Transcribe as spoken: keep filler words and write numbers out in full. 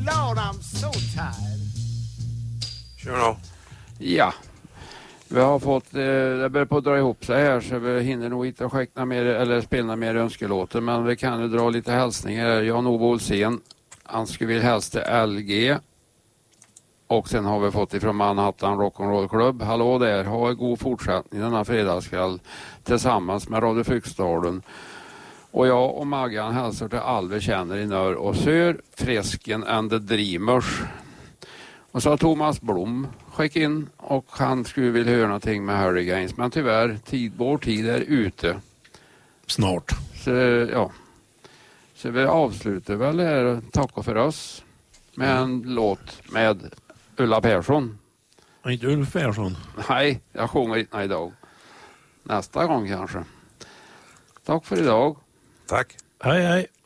Lord, I'm so tired. Kör då. Ja. Vi har fått, eh, det börjar på att dra ihop sig här så vi hinner nog inte skäckna mer eller spela mer önskelåter, men vi kan ju dra lite hälsningar. Jan-Ove Olsén, han skulle vilja helst till L G. Och sen har vi fått ifrån Manhattan Rock'n'Roll Club. Hallå där, ha en god fortsättning denna fredagskväll tillsammans med Radio Fryksdalen. Och jag och Maggan hälsar till all vi känner i norr och sör, Fresken and the Dreamers. Och så har Thomas Blom skick in och han skulle vilja höra någonting med Hurricanes, men tyvärr, tid, vår tid är ute. Snart. Så ja, så vi avslutar väl här och tackar för oss med en låt med Ulla Persson. Och inte Ulf Persson? Nej, jag sjunger inte idag. Nästa gång kanske. Tack för idag. Tack. Hej hej.